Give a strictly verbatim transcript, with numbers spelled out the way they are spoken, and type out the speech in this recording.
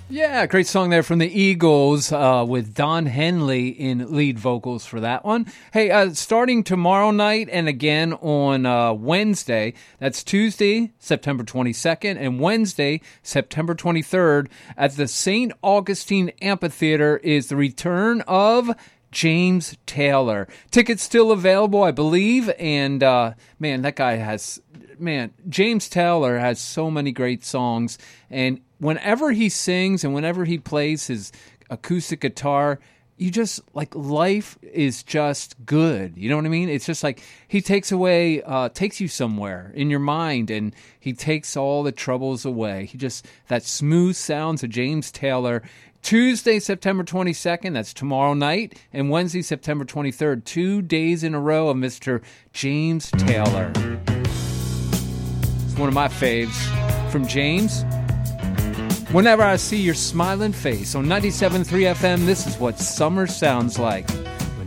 Yeah, great song there from the Eagles uh, with Don Henley in lead vocals for that one. Hey, uh, starting tomorrow night and again on uh, Wednesday, that's Tuesday, September twenty-second, and Wednesday, September twenty-third, at the Saint Augustine Amphitheater is the return of James Taylor. Tickets still available, I believe, and uh, man, that guy has... Man, James Taylor has so many great songs, and whenever he sings and whenever he plays his acoustic guitar, you just, like, life is just good. You know what I mean? It's just like he takes away, uh, takes you somewhere in your mind, and he takes all the troubles away. He just, that smooth sounds of James Taylor. Tuesday, September twenty-second, that's tomorrow night, and Wednesday, September twenty-third, two days in a row of Mister James Taylor. One of my faves from James. Whenever I see your smiling face on ninety-seven point three F M, this is what summer sounds like.